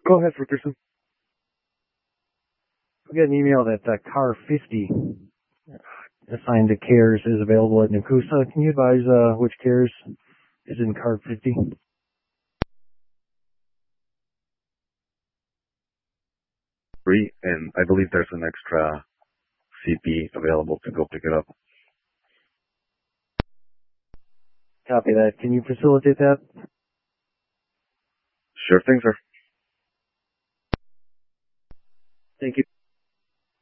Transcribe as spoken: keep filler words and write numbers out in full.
Go ahead, Rickerson. We got an email that uh, car fifty assigned to CARES is available at Nakusa. Can you advise uh, which CARES is in car fifty? Free, and I believe there's an extra C P available to go pick it up. Copy that. Can you facilitate that? Sure thing, sir. Thank you.